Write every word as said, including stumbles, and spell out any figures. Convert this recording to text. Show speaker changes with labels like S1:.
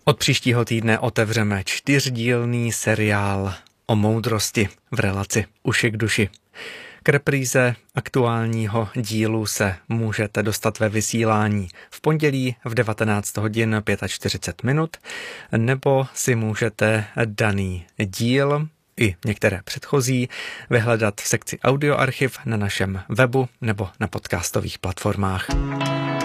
S1: Od příštího týdne otevřeme čtyřdílný seriál o moudrosti v relaci Uši k duši. K repríze aktuálního dílu se můžete dostat ve vysílání v pondělí v devatenáct hodin čtyřicet pět minut, nebo si můžete daný díl i některé předchozí vyhledat v sekci audioarchiv na našem webu nebo na podcastových platformách.